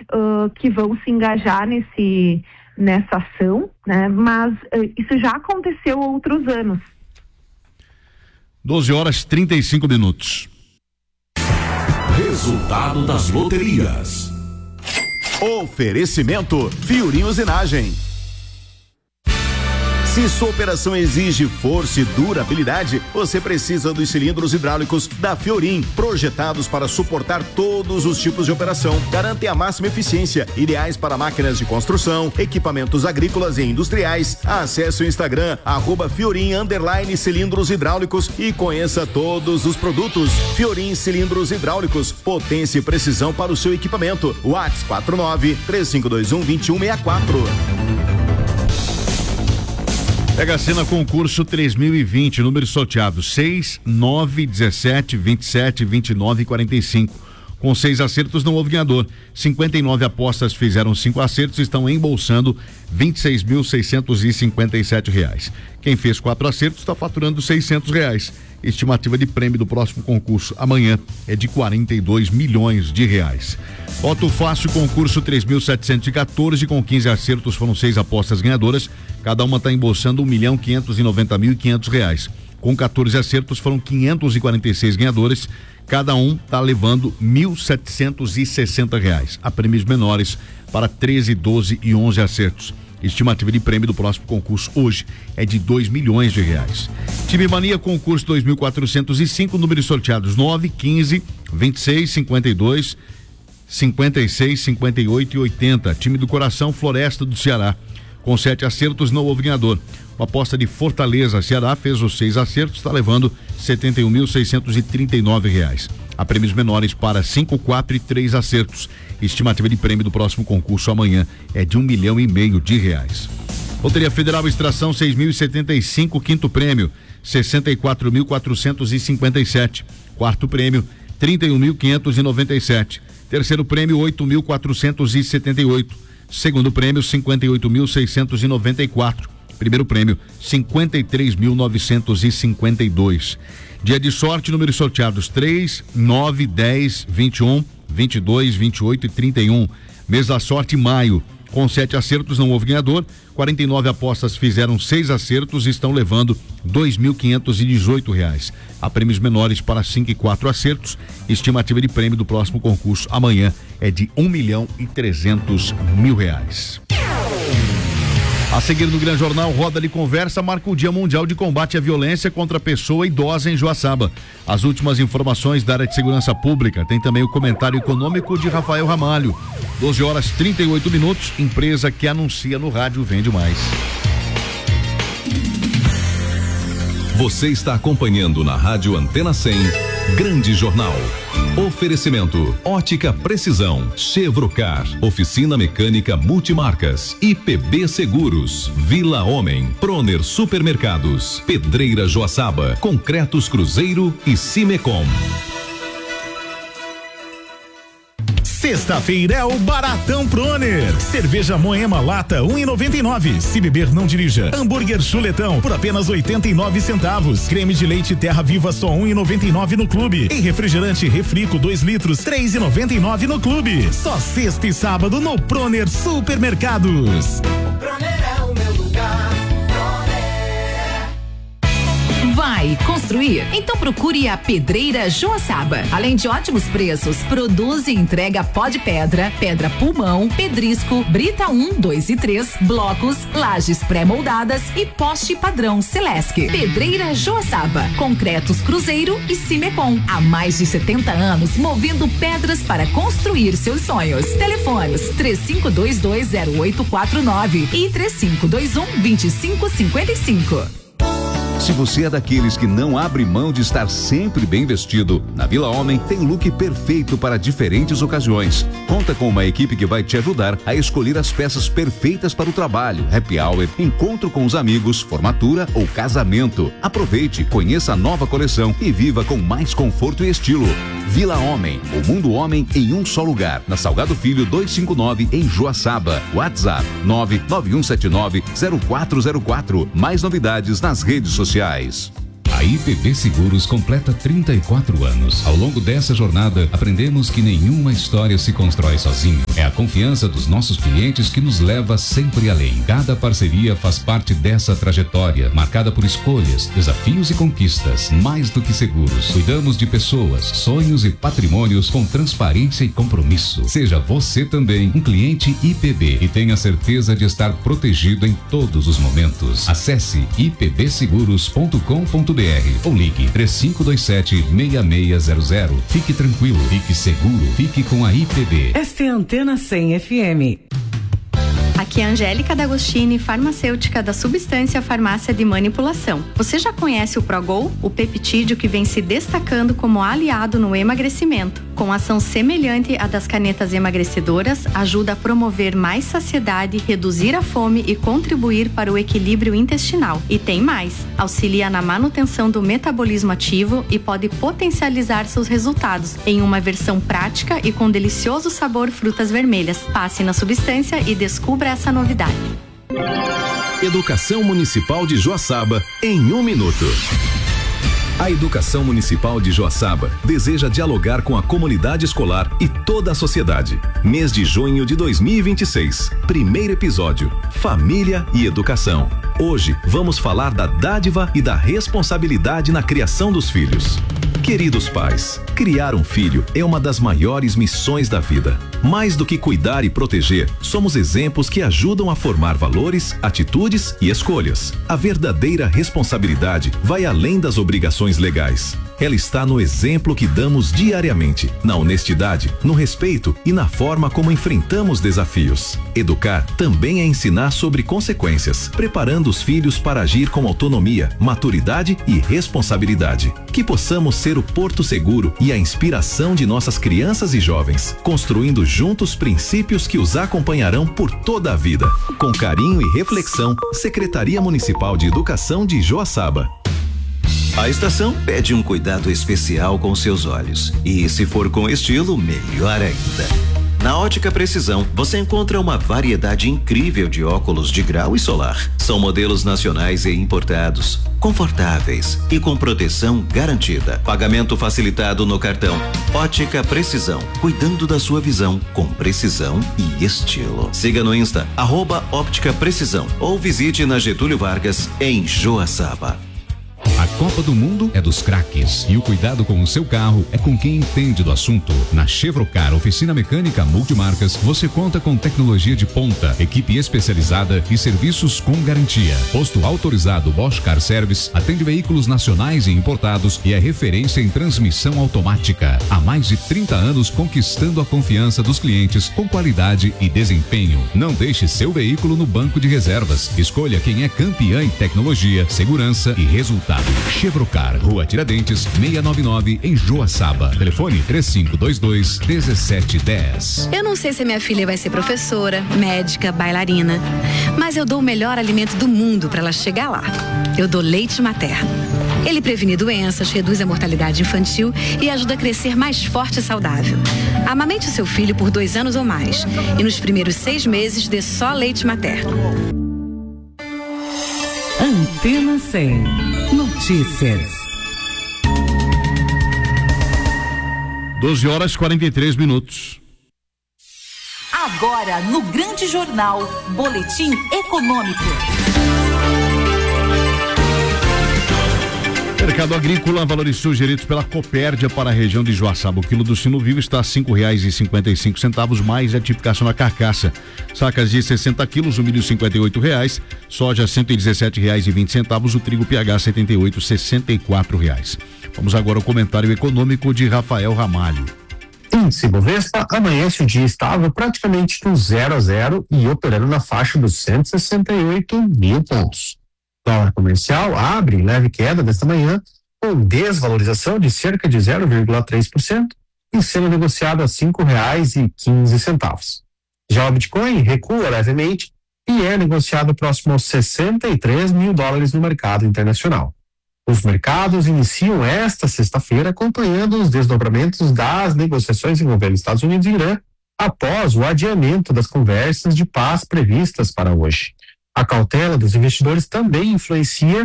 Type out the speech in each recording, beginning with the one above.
que vão se engajar nessa ação, né? Mas isso já aconteceu outros anos. 12h35. Resultado das loterias. Oferecimento Fiorim Usinagem. Se sua operação exige força e durabilidade, você precisa dos cilindros hidráulicos da Fiorim, projetados para suportar todos os tipos de operação. Garantem a máxima eficiência, ideais para máquinas de construção, equipamentos agrícolas e industriais. Acesse o Instagram @Fiorim_cilindros hidráulicos e conheça todos os produtos. Fiorim Cilindros Hidráulicos, potência e precisão para o seu equipamento. WhatsApp 49-3521-2164. Pega a cena concurso 3020, números sorteados 6, 9, 17, 27, 29 e 45. Com 6 acertos não houve ganhador. 59 apostas fizeram 5 acertos e estão embolsando R$26.657. Quem fez 4 acertos está faturando R$600. Estimativa de prêmio do próximo concurso amanhã é de R$42 milhões. Loto Fácil, concurso 3.714, com 15 acertos foram 6 apostas ganhadoras. Cada uma está embolsando R$1.590.500. Com 14 acertos foram 546 ganhadores. Cada um está levando R$1.760. Há prêmios menores para 13, 12 e 11 acertos. Estimativa de prêmio do próximo concurso hoje é de R$2 milhões. Time Mania, concurso 2405, números sorteados 9, 15, 26, 52, 56, 58 e 80. Time do Coração, Floresta do Ceará. Com 7 acertos não houve ganhador. Uma aposta de Fortaleza, Ceará, fez os 6 acertos, está levando R$71.639. Há prêmios menores para 5, 4 e 3 acertos. Estimativa de prêmio do próximo concurso amanhã é de R$1,5 milhão. Loteria Federal Extração 6.075, quinto prêmio 64.457. Quarto prêmio 31.597. Terceiro prêmio 8.478. Segundo prêmio 58.694. Primeiro prêmio 53.952. Dia de sorte, números sorteados 3, 9, 10, 21, 22, 28 e 31. Mês da sorte, maio. Com 7 acertos não houve ganhador. 49 apostas fizeram 6 acertos e estão levando R$2.518. Há prêmios menores para 5 e 4 acertos. Estimativa de prêmio do próximo concurso amanhã é de R$1.300.000. A seguir no Grande Jornal, Roda de Conversa marca o Dia Mundial de Combate à Violência contra a Pessoa Idosa em Joaçaba. As últimas informações da área de segurança pública. Tem também o comentário econômico de Rafael Ramalho. 12h38. Empresa que anuncia no rádio vende mais. Você está acompanhando na Rádio Antena 100, Grande Jornal. Oferecimento: Ótica Precisão, Chevrocar, Oficina Mecânica Multimarcas, IPB Seguros, Vila Homem, Proner Supermercados, Pedreira Joaçaba, Concretos Cruzeiro e Cimecom. Sexta-feira é o Baratão Proner. Cerveja Moema Lata 1,99. Se beber, não dirija. Hambúrguer Chuletão por apenas 89 centavos. Creme de leite Terra Viva só 1,99 no clube. E refrigerante Refrico 2 litros 3,99 no clube. Só sexta e sábado no Proner Supermercados. Proner é o meu lugar. Vai construir? Então procure a Pedreira Joaçaba. Além de ótimos preços, produz e entrega pó de pedra, pedra pulmão, pedrisco, brita 1, 2 e 3, blocos, lajes pré-moldadas e poste padrão Celesc. Pedreira Joaçaba, Concretos Cruzeiro e Cimecom. Há mais de 70 anos movendo pedras para construir seus sonhos. Telefones 35220849 e 3521-2555. Se você é daqueles que não abre mão de estar sempre bem vestido, na Vila Homem tem look perfeito para diferentes ocasiões. Conta com uma equipe que vai te ajudar a escolher as peças perfeitas para o trabalho, happy hour, encontro com os amigos, formatura ou casamento. Aproveite, conheça a nova coleção e viva com mais conforto e estilo. Vila Homem, o mundo homem em um só lugar. Na Salgado Filho 259 em Joaçaba. WhatsApp 991790404. Mais novidades nas redes sociais. A IPB Seguros completa 34 anos. Ao longo dessa jornada, aprendemos que nenhuma história se constrói sozinho. É a confiança dos nossos clientes que nos leva sempre além. Cada parceria faz parte dessa trajetória, marcada por escolhas, desafios e conquistas. Mais do que seguros, cuidamos de pessoas, sonhos e patrimônios com transparência e compromisso. Seja você também um cliente IPB e tenha certeza de estar protegido em todos os momentos. Acesse ipbseguros.com.br ou ligue 3527-6600. Fique tranquilo, fique seguro, fique com a IPB. Esta é a Antena 100 FM. Aqui é a Angélica D'Agostini, farmacêutica da Substância Farmácia de Manipulação. Você já conhece o Progol, o peptídeo que vem se destacando como aliado no emagrecimento? Com ação semelhante à das canetas emagrecedoras, ajuda a promover mais saciedade, reduzir a fome e contribuir para o equilíbrio intestinal. E tem mais, auxilia na manutenção do metabolismo ativo e pode potencializar seus resultados em uma versão prática e com delicioso sabor frutas vermelhas. Passe na Substância e descubra essa novidade. Educação Municipal de Joaçaba em 1 minuto. A Educação Municipal de Joaçaba deseja dialogar com a comunidade escolar e toda a sociedade. Mês de junho de 2026. Primeiro episódio: Família e Educação. Hoje vamos falar da dádiva e da responsabilidade na criação dos filhos. Queridos pais, criar um filho é uma das maiores missões da vida. Mais do que cuidar e proteger, somos exemplos que ajudam a formar valores, atitudes e escolhas. A verdadeira responsabilidade vai além das obrigações legais. Ela está no exemplo que damos diariamente, na honestidade, no respeito e na forma como enfrentamos desafios. Educar também é ensinar sobre consequências, preparando os filhos para agir com autonomia, maturidade e responsabilidade. Que possamos ser o porto seguro e a inspiração de nossas crianças e jovens, construindo juntos princípios que os acompanharão por toda a vida. Com carinho e reflexão, Secretaria Municipal de Educação de Joaçaba. A estação pede um cuidado especial com seus olhos. E se for com estilo, melhor ainda. Na Ótica Precisão, você encontra uma variedade incrível de óculos de grau e solar. São modelos nacionais e importados, confortáveis e com proteção garantida. Pagamento facilitado no cartão. Ótica Precisão, cuidando da sua visão com precisão e estilo. Siga no Insta, @Óptica Precisão, ou visite na Getúlio Vargas, em Joaçaba. A Copa do Mundo é dos craques e o cuidado com o seu carro é com quem entende do assunto. Na Chevrocar Oficina Mecânica Multimarcas, você conta com tecnologia de ponta, equipe especializada e serviços com garantia. Posto autorizado Bosch Car Service, atende veículos nacionais e importados e é referência em transmissão automática. Há mais de 30 anos conquistando a confiança dos clientes com qualidade e desempenho. Não deixe seu veículo no banco de reservas. Escolha quem é campeã em tecnologia, segurança e resultado. Chevrocar, Rua Tiradentes, 699, em Joaçaba. Telefone 3522-1710. Eu não sei se minha filha vai ser professora, médica, bailarina, mas eu dou o melhor alimento do mundo para ela chegar lá. Eu dou leite materno. Ele previne doenças, reduz a mortalidade infantil e ajuda a crescer mais forte e saudável. Amamente o seu filho por 2 anos ou mais e nos primeiros 6 meses dê só leite materno. Antena 100 Notícias. 12h43. Agora no Grande Jornal, Boletim Econômico. Mercado agrícola, valores sugeridos pela Copérdia para a região de Joaçaba. O quilo do sino vivo está a R$5,55, mais a tipificação na carcaça. Sacas de 60 quilos, o milho R$58, soja R$117,20, o trigo PH R$78,64. Vamos agora ao comentário econômico de Rafael Ramalho. Índice Bovespa amanhece o dia estável praticamente do 0 a 0 e operando na faixa dos 168 mil pontos. Dólar comercial abre em leve queda desta manhã, com desvalorização de cerca de 0,3% e sendo negociado a R$5,15. Já o Bitcoin recua levemente e é negociado próximo aos 63 mil dólares no mercado internacional. Os mercados iniciam esta sexta-feira acompanhando os desdobramentos das negociações envolvendo Estados Unidos e Irã após o adiamento das conversas de paz previstas para hoje. A cautela dos investidores também influencia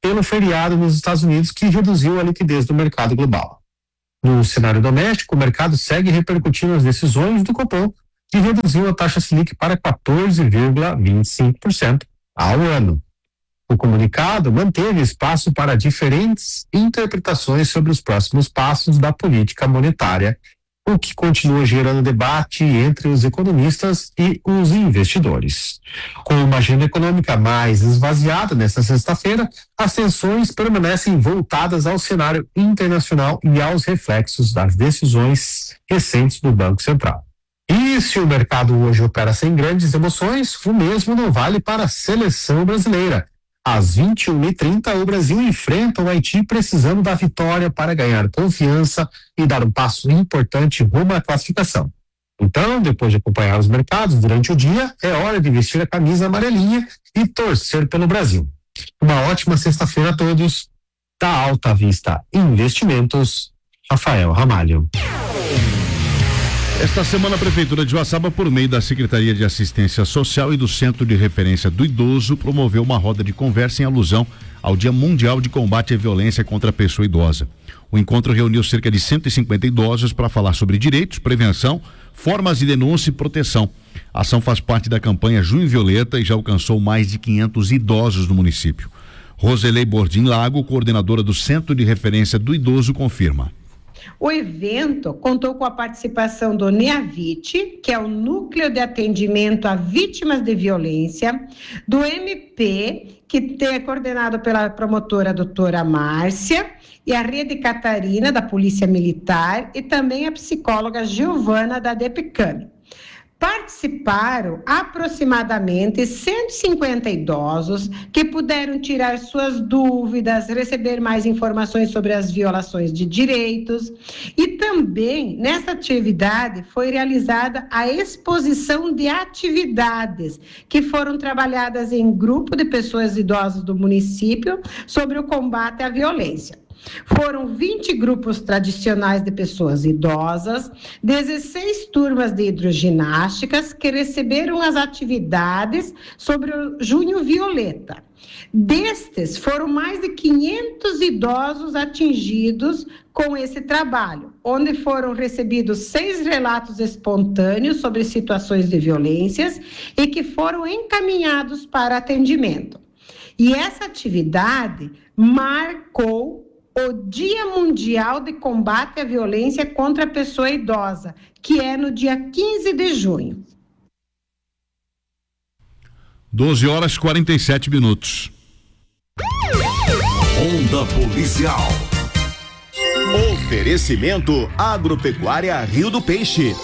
pelo feriado nos Estados Unidos, que reduziu a liquidez do mercado global. No cenário doméstico, o mercado segue repercutindo as decisões do Copom, que reduziu a taxa Selic para 14,25% ao ano. O comunicado manteve espaço para diferentes interpretações sobre os próximos passos da política monetária, o que continua gerando debate entre os economistas e os investidores. Com uma agenda econômica mais esvaziada nesta sexta-feira, as tensões permanecem voltadas ao cenário internacional e aos reflexos das decisões recentes do Banco Central. E se o mercado hoje opera sem grandes emoções, o mesmo não vale para a seleção brasileira. Às 21h30, o Brasil enfrenta o Haiti precisando da vitória para ganhar confiança e dar um passo importante rumo à classificação. Então, depois de acompanhar os mercados durante o dia, é hora de vestir a camisa amarelinha e torcer pelo Brasil. Uma ótima sexta-feira a todos. Da Alta Vista Investimentos, Rafael Ramalho. Esta semana, a Prefeitura de Joaçaba, por meio da Secretaria de Assistência Social e do Centro de Referência do Idoso, promoveu uma roda de conversa em alusão ao Dia Mundial de Combate à Violência contra a Pessoa Idosa. O encontro reuniu cerca de 150 idosos para falar sobre direitos, prevenção, formas de denúncia e proteção. A ação faz parte da campanha Junho Violeta e já alcançou mais de 500 idosos no município. Roselei Bordim Lago, coordenadora do Centro de Referência do Idoso, confirma. O evento contou com a participação do NEAVIT, que é o Núcleo de Atendimento a Vítimas de Violência, do MP, que é coordenado pela promotora doutora Márcia, e a Rede Catarina, da Polícia Militar, e também a psicóloga Giovana, da DEPCAM. Participaram aproximadamente 150 idosos que puderam tirar suas dúvidas, receber mais informações sobre as violações de direitos, e também nessa atividade foi realizada a exposição de atividades que foram trabalhadas em grupo de pessoas idosas do município sobre o combate à violência. Foram 20 grupos tradicionais de pessoas idosas, 16 turmas de hidroginásticas que receberam as atividades sobre o Junho Violeta. Destes, foram mais de 500 idosos atingidos com esse trabalho, onde foram recebidos 6 relatos espontâneos sobre situações de violências e que foram encaminhados para atendimento. E essa atividade marcou o Dia Mundial de Combate à Violência contra a Pessoa Idosa, que é no dia 15 de junho. 12h47. Onda Policial. Oferecimento Agropecuária Rio do Peixe.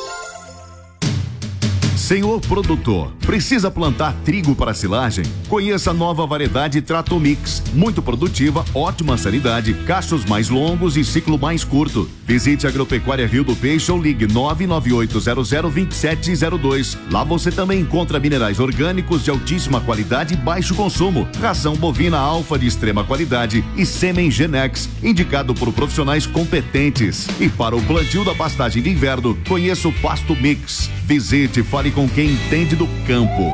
Senhor produtor, precisa plantar trigo para silagem? Conheça a nova variedade Tratomix, muito produtiva, ótima sanidade, cachos mais longos e ciclo mais curto. Visite a Agropecuária Rio do Peixe ou ligue 998002702. Lá você também encontra minerais orgânicos de altíssima qualidade e baixo consumo, ração bovina alfa de extrema qualidade e sêmen Genex, indicado por profissionais competentes. E para o plantio da pastagem de inverno, conheça o Pasto Mix. Visite e fale com quem entende do campo.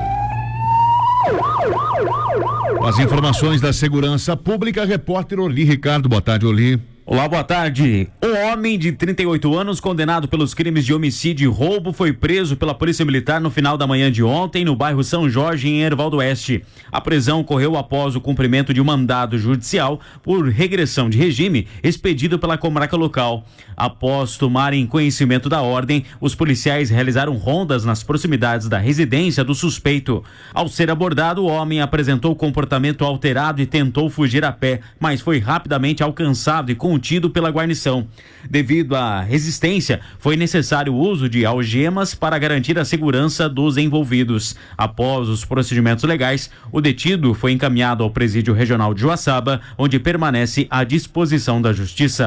As informações da segurança pública, repórter Orli Ricardo. Boa tarde, Orli. Olá, boa tarde. Um homem de 38 anos, condenado pelos crimes de homicídio e roubo, foi preso pela Polícia Militar no final da manhã de ontem, no bairro São Jorge, em Erval do Oeste. A prisão ocorreu após o cumprimento de um mandado judicial por regressão de regime expedido pela comarca local. Após tomarem conhecimento da ordem, os policiais realizaram rondas nas proximidades da residência do suspeito. Ao ser abordado, o homem apresentou comportamento alterado e tentou fugir a pé, mas foi rapidamente alcançado e contido pela guarnição. Devido à resistência, foi necessário o uso de algemas para garantir a segurança dos envolvidos. Após os procedimentos legais, o detido foi encaminhado ao Presídio Regional de Joaçaba, onde permanece à disposição da Justiça.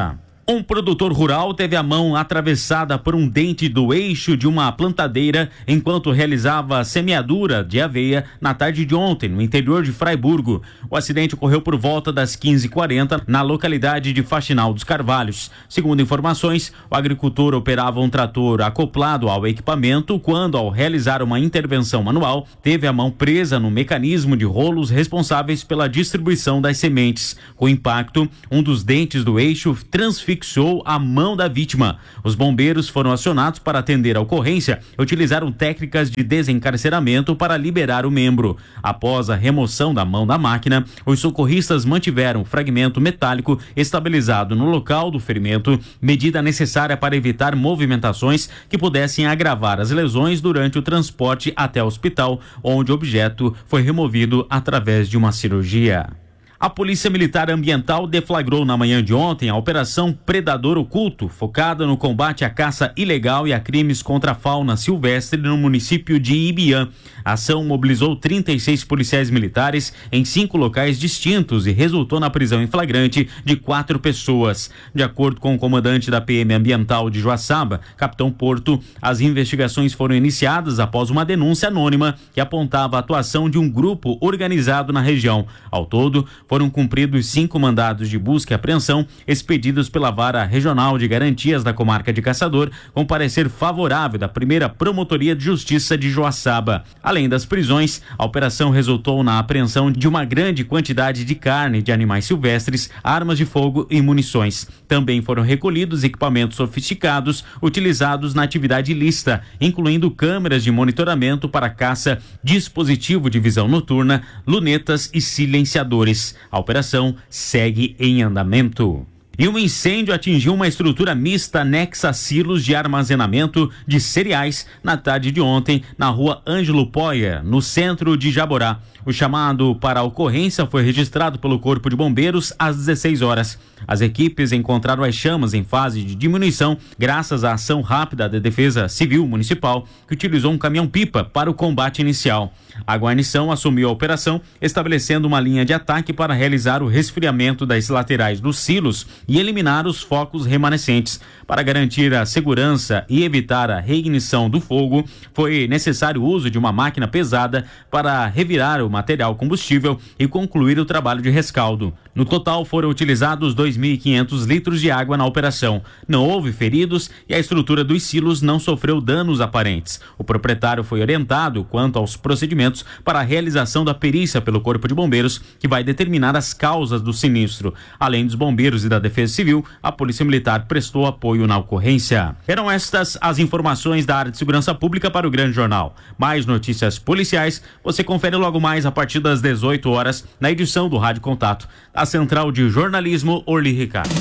Um produtor rural teve a mão atravessada por um dente do eixo de uma plantadeira enquanto realizava semeadura de aveia na tarde de ontem, no interior de Fraiburgo. O acidente ocorreu por volta das 15h40 na localidade de Faxinal dos Carvalhos. Segundo informações, o agricultor operava um trator acoplado ao equipamento quando, ao realizar uma intervenção manual, teve a mão presa no mecanismo de rolos responsáveis pela distribuição das sementes. Com o impacto, um dos dentes do eixo transfixou a mão da vítima. Os bombeiros foram acionados para atender a ocorrência e utilizaram técnicas de desencarceramento para liberar o membro. Após a remoção da mão da máquina, os socorristas mantiveram o fragmento metálico estabilizado no local do ferimento, medida necessária para evitar movimentações que pudessem agravar as lesões durante o transporte até o hospital, onde o objeto foi removido através de uma cirurgia. A Polícia Militar Ambiental deflagrou na manhã de ontem a Operação Predador Oculto, focada no combate à caça ilegal e a crimes contra a fauna silvestre no município de Ibiã. A ação mobilizou 36 policiais militares em 5 locais distintos e resultou na prisão em flagrante de 4 pessoas. De acordo com o comandante da PM Ambiental de Joaçaba, Capitão Porto, as investigações foram iniciadas após uma denúncia anônima que apontava a atuação de um grupo organizado na região. Ao todo, foram cumpridos 5 mandados de busca e apreensão expedidos pela Vara Regional de Garantias da Comarca de Caçador, com parecer favorável da primeira Promotoria de Justiça de Joaçaba. Além das prisões, a operação resultou na apreensão de uma grande quantidade de carne de animais silvestres, armas de fogo e munições. Também foram recolhidos equipamentos sofisticados utilizados na atividade ilícita, incluindo câmeras de monitoramento para caça, dispositivo de visão noturna, lunetas e silenciadores. A operação segue em andamento. E um incêndio atingiu uma estrutura mista anexa a silos de armazenamento de cereais na tarde de ontem, na rua Ângelo Poia, no centro de Jaborá. O chamado para a ocorrência foi registrado pelo Corpo de Bombeiros às 16 horas. As equipes encontraram as chamas em fase de diminuição graças à ação rápida da Defesa Civil Municipal, que utilizou um caminhão-pipa para o combate inicial. A guarnição assumiu a operação, estabelecendo uma linha de ataque para realizar o resfriamento das laterais dos silos e eliminar os focos remanescentes. Para garantir a segurança e evitar a reignição do fogo, foi necessário o uso de uma máquina pesada para revirar o material combustível e concluir o trabalho de rescaldo. No total, foram utilizados 2.500 litros de água na operação. Não houve feridos e a estrutura dos silos não sofreu danos aparentes. O proprietário foi orientado quanto aos procedimentos para a realização da perícia pelo Corpo de Bombeiros, que vai determinar as causas do sinistro. Além dos bombeiros e da Defesa Civil, a Polícia Militar prestou apoio na ocorrência. Eram estas as informações da área de segurança pública para o Grande Jornal. Mais notícias policiais você confere logo mais a partir das 18 horas na edição do Rádio Contato. A Central de Jornalismo, Orli Ricardo.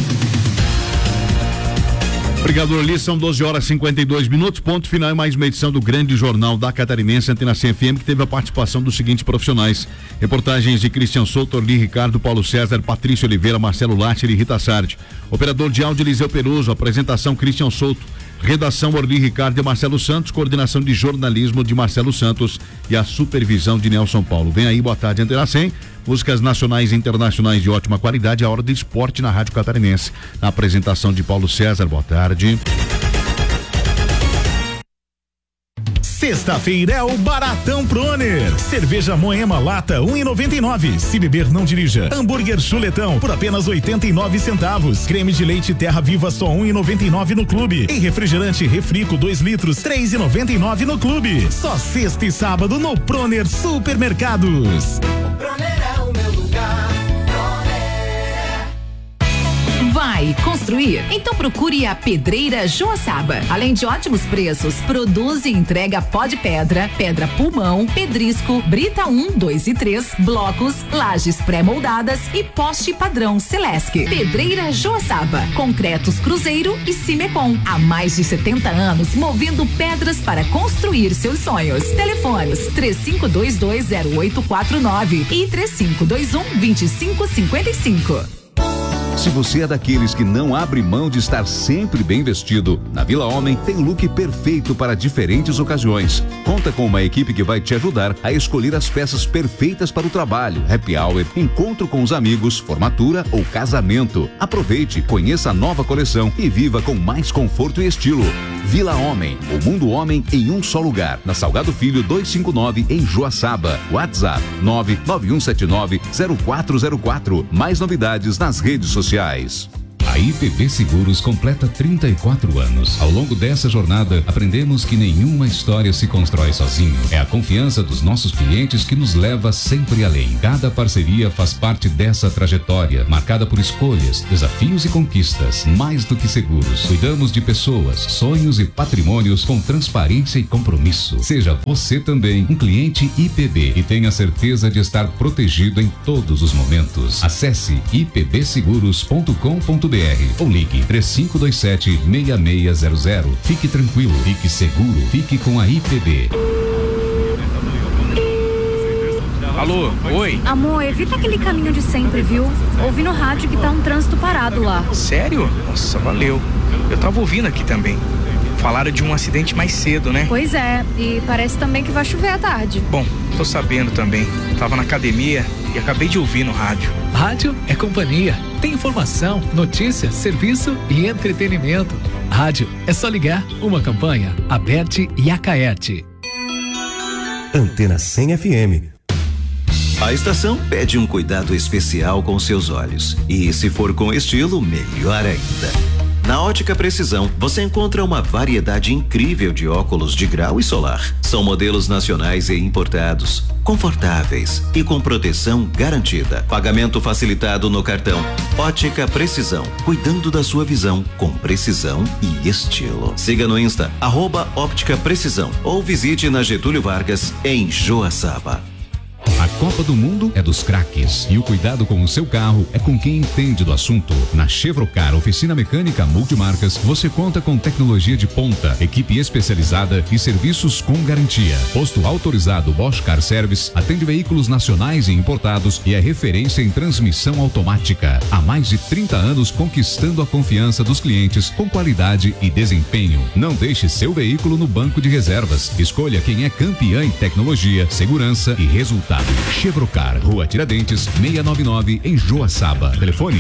Obrigado, Orli. São 12h52, ponto final em mais uma edição do Grande Jornal da Catarinense, Antena 100 FM, que teve a participação dos seguintes profissionais. Reportagens de Christian Souto, Orli Ricardo, Paulo César, Patrício Oliveira, Marcelo Lacher e Rita Sardi. Operador de áudio, Eliseu Peruso. Apresentação, Christian Souto. Redação, Orli Ricardo e Marcelo Santos. Coordenação de jornalismo de Marcelo Santos e a supervisão de Nelson Paulo. Vem aí, boa tarde, Antena 100. Músicas nacionais e internacionais de ótima qualidade, a hora do esporte na Rádio Catarinense. Na apresentação de Paulo César, boa tarde. Sexta-feira é o Baratão Proner. Cerveja Moema Lata 1,99. Se beber, não dirija. Hambúrguer Chuletão por apenas 89 centavos. Creme de leite Terra Viva só 1,99 no clube. E refrigerante Refrico 2 litros 3,99 no clube. Só sexta e sábado no Proner Supermercados. O Proner é o meu lugar. Vai construir? Então procure a Pedreira Joaçaba. Além de ótimos preços, produz e entrega pó de pedra, pedra pulmão, pedrisco, brita 1, 2 e 3, blocos, lajes pré-moldadas e poste padrão Celesc. Pedreira Joaçaba, concretos Cruzeiro e Cimecom. Há mais de 70 anos movendo pedras para construir seus sonhos. Telefones 35220849 e 3521-2555. Se você é daqueles que não abre mão de estar sempre bem vestido, na Vila Homem tem o look perfeito para diferentes ocasiões. Conta com uma equipe que vai te ajudar a escolher as peças perfeitas para o trabalho, happy hour, encontro com os amigos, formatura ou casamento. Aproveite, conheça a nova coleção e viva com mais conforto e estilo. Vila Homem, o mundo homem em um só lugar. Na Salgado Filho 259 em Joaçaba. WhatsApp 991790404. Mais novidades nas redes sociais. A IPB Seguros completa 34 anos. Ao longo dessa jornada, aprendemos que nenhuma história se constrói sozinho. É a confiança dos nossos clientes que nos leva sempre além. Cada parceria faz parte dessa trajetória, marcada por escolhas, desafios e conquistas. Mais do que seguros, cuidamos de pessoas, sonhos e patrimônios com transparência e compromisso. Seja você também um cliente IPB e tenha certeza de estar protegido em todos os momentos. Acesse ipbseguros.com.br ou ligue 3527-6600. Fique tranquilo, fique seguro, fique com a IPB. Alô, oi? Amor, evita aquele caminho de sempre, viu? Ouvi no rádio que tá um trânsito parado lá. Sério? Nossa, valeu. Eu tava ouvindo aqui também. Falaram de um acidente mais cedo, né? Pois é, e parece também que vai chover à tarde. Bom, tô sabendo também. Tava na academia e acabei de ouvir no rádio. Rádio é companhia. Tem informação, notícia, serviço e entretenimento. Rádio é só ligar. Uma campanha, Aberte e Acaerte. Antena 100 FM. A estação pede um cuidado especial com seus olhos. E se for com estilo, melhor ainda. Na Ótica Precisão, você encontra uma variedade incrível de óculos de grau e solar. São modelos nacionais e importados, confortáveis e com proteção garantida. Pagamento facilitado no cartão. Ótica Precisão, cuidando da sua visão com precisão e estilo. Siga no Insta, @Óptica Precisão, ou visite na Getúlio Vargas, em Joaçaba. A Copa do Mundo é dos craques e o cuidado com o seu carro é com quem entende do assunto. Na Chevrocar Oficina Mecânica Multimarcas, você conta com tecnologia de ponta, equipe especializada e serviços com garantia. Posto autorizado Bosch Car Service, atende veículos nacionais e importados e é referência em transmissão automática. Há mais de 30 anos conquistando a confiança dos clientes com qualidade e desempenho. Não deixe seu veículo no banco de reservas. Escolha quem é campeã em tecnologia, segurança e resultado. Chevrocar, Rua Tiradentes, 699 em Joaçaba. Telefone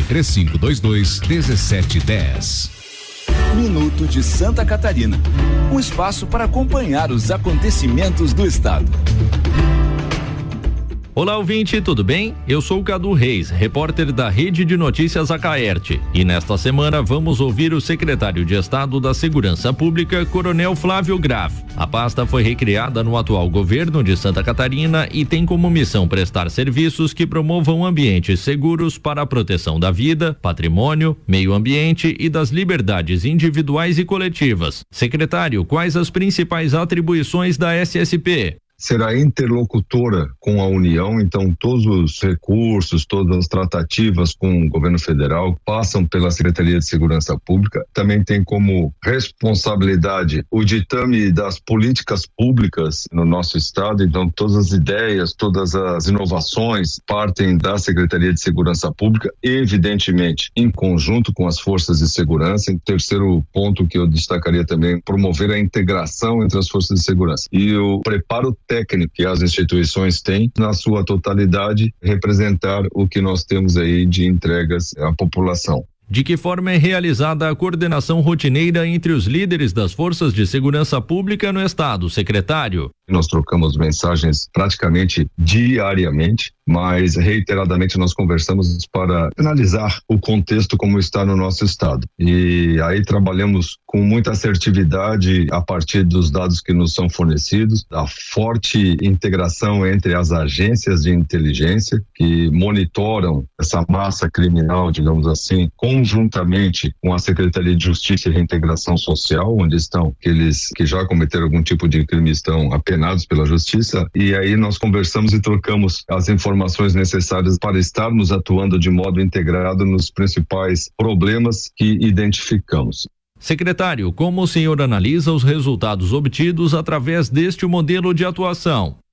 3522-1710. Minuto de Santa Catarina. Um espaço para acompanhar os acontecimentos do estado. Olá, ouvinte, tudo bem? Eu sou o Cadu Reis, repórter da Rede de Notícias Acaerte. E nesta semana vamos ouvir o secretário de Estado da Segurança Pública, Coronel Flávio Graf. A pasta foi recriada no atual governo de Santa Catarina e tem como missão prestar serviços que promovam ambientes seguros para a proteção da vida, patrimônio, meio ambiente e das liberdades individuais e coletivas. Secretário, quais as principais atribuições da SSP? Será interlocutora com a União, então todos os recursos, todas as tratativas com o governo federal passam pela Secretaria de Segurança Pública. Também tem como responsabilidade o ditame das políticas públicas no nosso estado, então todas as ideias, todas as inovações partem da Secretaria de Segurança Pública, evidentemente em conjunto com as forças de segurança. E terceiro ponto que eu destacaria também, promover a integração entre as forças de segurança e o preparo técnico que as instituições têm, na sua totalidade, representar o que nós temos aí de entregas à população. De que forma é realizada a coordenação rotineira entre os líderes das forças de segurança pública no estado, secretário? Nós trocamos mensagens praticamente diariamente, mas reiteradamente nós conversamos para analisar o contexto como está no nosso estado. E aí trabalhamos com muita assertividade a partir dos dados que nos são fornecidos, da forte integração entre as agências de inteligência que monitoram essa massa criminal, digamos assim, conjuntamente com a Secretaria de Justiça e Reintegração Social, onde estão aqueles que já cometeram algum tipo de crime, estão apenados pela Justiça, e aí nós conversamos e trocamos as informações necessárias para estarmos atuando de modo integrado nos principais problemas que identificamos. Secretário, como o senhor analisa os resultados obtidos através deste modelo de atuação?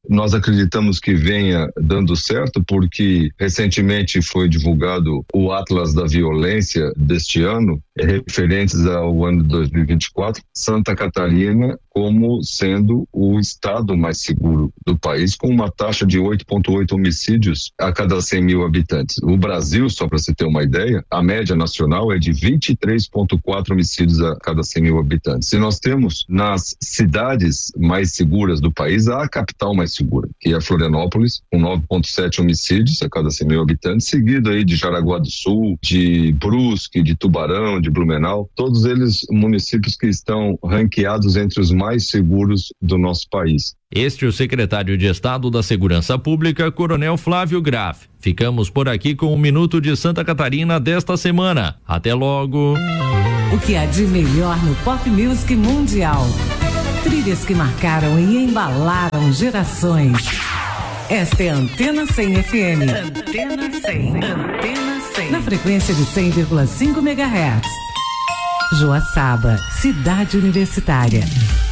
Nós acreditamos que venha dando certo, porque recentemente foi divulgado o Atlas da Violência deste ano, referentes ao ano de 2024, Santa Catarina como sendo o estado mais seguro do país, com uma taxa de 8,8 homicídios a cada 100 mil habitantes. O Brasil, só para você ter uma ideia, a média nacional é de 23,4 homicídios a cada 100 mil habitantes. E nós temos nas cidades mais seguras do país a capital mais segura, que é Florianópolis, com 9,7 homicídios a cada 100 mil habitantes, seguido aí de Jaraguá do Sul, de Brusque, de Tubarão, de Blumenau, todos eles municípios que estão ranqueados entre os mais seguros do nosso país. Este é o secretário de Estado da Segurança Pública, Coronel Flávio Graf. Ficamos por aqui com o Minuto de Santa Catarina desta semana. Até logo. O que há de melhor no pop music mundial? Trilhas que marcaram e embalaram gerações. Esta é a Antena 100 FM. Antena 100. Antena 100. Na frequência de 100,5 MHz. Joaçaba, cidade universitária.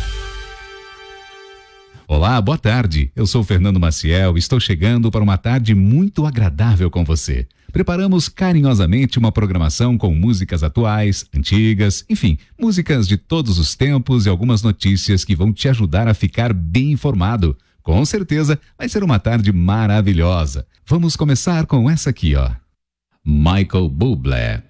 Olá, boa tarde. Eu sou Fernando Maciel e estou chegando para uma tarde muito agradável com você. Preparamos carinhosamente uma programação com músicas atuais, antigas, enfim, músicas de todos os tempos e algumas notícias que vão te ajudar a ficar bem informado. Com certeza vai ser uma tarde maravilhosa. Vamos começar com essa aqui, ó. Michael Bublé.